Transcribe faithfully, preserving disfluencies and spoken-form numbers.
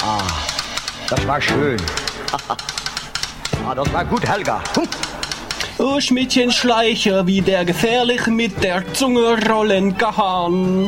Das war schön. Ah, das war gut, Helga. Hm. Oh, Schmidtchen Schleicher, wie der gefährlich mit der Zunge rollen kann.